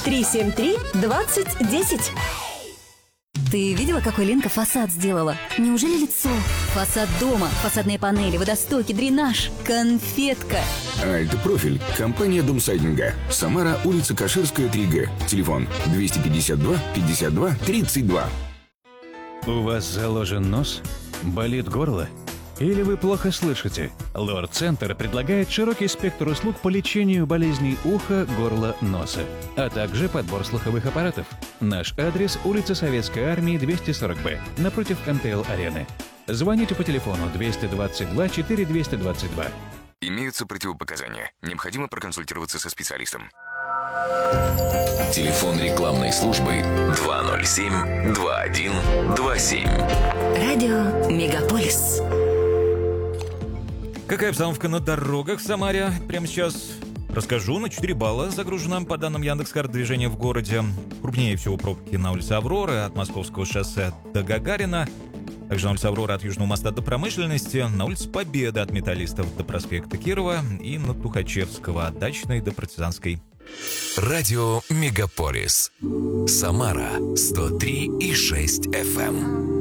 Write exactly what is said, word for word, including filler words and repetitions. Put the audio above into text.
три семь три двадцать десять. Ты видела, какой Ленка фасад сделала? Неужели лицо? Фасад дома, фасадные панели, водостоки, дренаж. Конфетка. А это профиль. Компания Домсайдинга. Самара, улица Каширская, три Г. Телефон двести пятьдесят два пятьдесят два тридцать два. У вас заложен нос? Болит горло? Или вы плохо слышите? Лор-центр предлагает широкий спектр услуг по лечению болезней уха, горла, носа, а также подбор слуховых аппаратов. Наш адрес – улица Советской Армии, двести сорок Б, напротив эн тэ эл-арены. Звоните по телефону двести двадцать два четыре двести двадцать два. Имеются противопоказания. Необходимо проконсультироваться со специалистом. Телефон рекламной службы два ноль семь два один два семь. Радио Мегаполис. Какая обстановка на дорогах в Самаре? Прямо сейчас расскажу. На четыре балла загружено, по данным Яндекс.Карт, движение в городе. Крупнее всего пробки на улице Авроры от Московского шоссе до Гагарина. Также на улице Авроры от Южного моста до Промышленности, на улице Победы от Металлистов до проспекта Кирова и на Тухачевского от Дачной до Партизанской. Радио Мегаполис. Самара сто три и шесть эф эм.